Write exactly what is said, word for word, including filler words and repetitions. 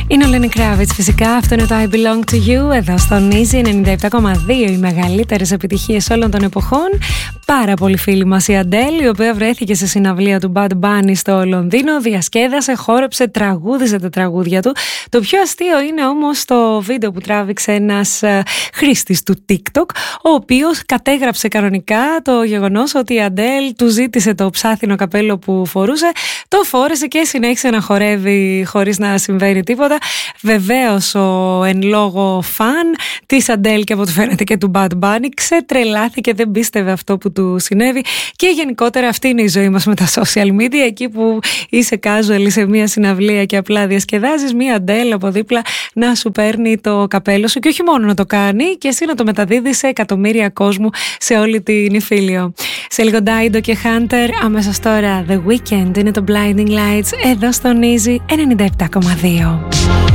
Είναι ο Lenny Kravitz φυσικά, αυτό είναι το I Belong To You, εδώ στον Easy ενενήντα επτά κόμμα δύο, οι μεγαλύτερες επιτυχίες όλων των εποχών. Πάρα πολύ φίλη μας η Adele, η οποία βρέθηκε σε συναυλία του Bad Bunny στο Λονδίνο, διασκέδασε, χόρεψε, τραγούδισε τα τραγούδια του. Το πιο αστείο είναι όμως το βίντεο που τράβηξε ένας uh, χρήστης του TikTok, ο οποίος κατέγραψε κανονικά το γεγονός ότι η Adele του ζήτησε το ψάθινο καπέλο που φορούσε, το φόρεσε και συνέχισε να χορεύει χωρίς να συμβαίνει τίποτα. Βεβαίως ο εν λόγω φαν της Adele και από ό,τι φαίνεται και του Bad Bunny ξετρελάθηκε, δεν πίστευε αυτό που του συνέβη. Και γενικότερα αυτή είναι η ζωή μας με τα social media, εκεί που είσαι casual σε μια συναυλία και απλά διασκεδάζεις, μια Adele από δίπλα να σου παίρνει το καπέλο σου και όχι μόνο να το κάνει και εσύ να το μεταδίδεις σε εκατομμύρια κόσμου σε όλη την Ιφίλιο. Σε λίγο Dido και Hunter, αμέσως τώρα The Weeknd, είναι το Blinding Lights εδώ στον Easy ενενήντα επτά κόμμα δύο.